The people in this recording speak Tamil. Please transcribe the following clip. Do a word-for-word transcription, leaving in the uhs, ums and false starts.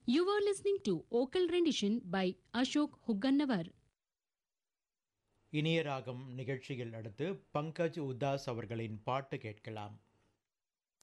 You are listening to vocal rendition by Ashok Huggannavar. இனிய ராகம் நிகழ்ச்சியில் அடுத்து பங்கஜ் உதாஸ் அவர்களின் பாட்டு கேட்கலாம்.